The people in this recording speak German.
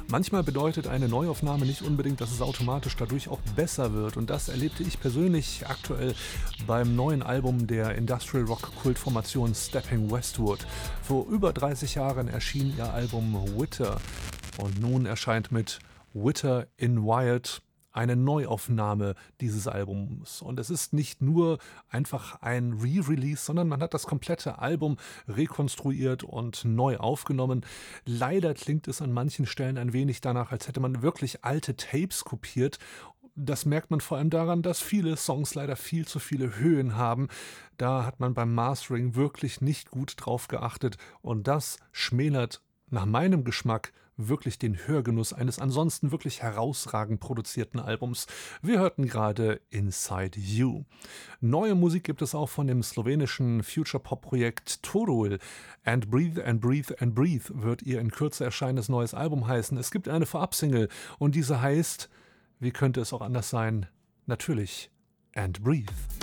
Manchmal bedeutet eine Neuaufnahme nicht unbedingt, dass es automatisch dadurch auch besser wird. Und das erlebte ich persönlich aktuell beim neuen Album der Industrial Rock Kultformation Stepping Westward. Vor über 30 Jahren erschien ihr Album Witter und nun erscheint mit Witter in Wired eine Neuaufnahme dieses Albums. Und es ist nicht nur einfach ein Re-Release, sondern man hat das komplette Album rekonstruiert und neu aufgenommen. Leider klingt es an manchen Stellen ein wenig danach, als hätte man wirklich alte Tapes kopiert. Das merkt man vor allem daran, dass viele Songs leider viel zu viele Höhen haben. Da hat man beim Mastering wirklich nicht gut drauf geachtet und das schmälert nach meinem Geschmack wirklich den Hörgenuss eines ansonsten wirklich herausragend produzierten Albums. Wir hörten gerade Inside You. Neue Musik gibt es auch von dem slowenischen Future-Pop-Projekt Torul. And Breathe and Breathe and Breathe wird ihr in Kürze erscheinendes neues Album heißen. Es gibt eine Vorab-Single und diese heißt, wie könnte es auch anders sein, natürlich And Breathe.